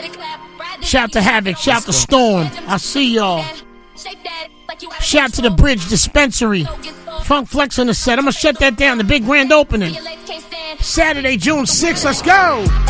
Shout to Havoc. Shout to Storm. I'll see y'all. Shout to the Bridge Dispensary. Funk Flex on the set. I'm going to shut that down. The big grand opening. Saturday, June 6th. Let's go.